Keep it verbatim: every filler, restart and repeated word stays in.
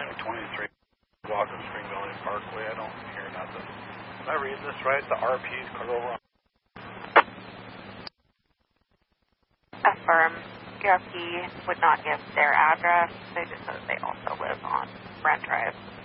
twenty-three block of Spring Valley Parkway. I don't hear nothing. Am I reading this right? The R P's cut over on... Affirm. Your R P would not give their address. They just said they also live on Brent Drive.